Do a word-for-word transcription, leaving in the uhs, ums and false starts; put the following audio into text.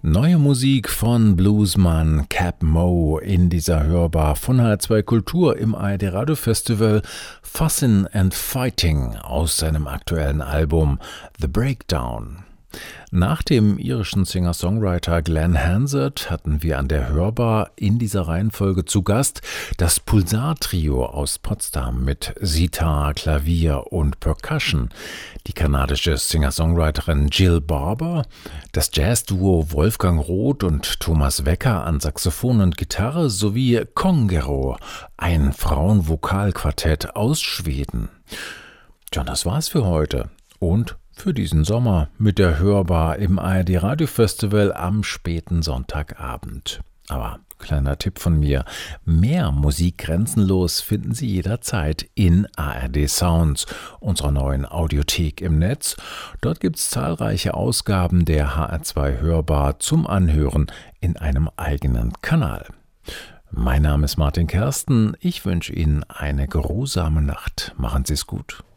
Neue Musik von Bluesman Cap Moe in dieser Hörbar von H R zwei Kultur im A R D Radio Festival Fussin' and Fighting aus seinem aktuellen Album The Breakdown. Nach dem irischen Singer-Songwriter Glenn Hansard hatten wir an der Hörbar in dieser Reihenfolge zu Gast das Pulsar-Trio aus Potsdam mit Sitar, Klavier und Percussion, die kanadische Singer-Songwriterin Jill Barber, das Jazz-Duo Wolfgang Roth und Thomas Wecker an Saxophon und Gitarre sowie Kongero, ein Frauenvokalquartett aus Schweden. Tja, das war's für heute und für diesen Sommer mit der Hörbar im A R D Radio Festival am späten Sonntagabend. Aber kleiner Tipp von mir, mehr Musik grenzenlos finden Sie jederzeit in A R D Sounds, unserer neuen Audiothek im Netz. Dort gibt es zahlreiche Ausgaben der H R zwei Hörbar zum Anhören in einem eigenen Kanal. Mein Name ist Martin Kersten, ich wünsche Ihnen eine geruhsame Nacht. Machen Sie es gut.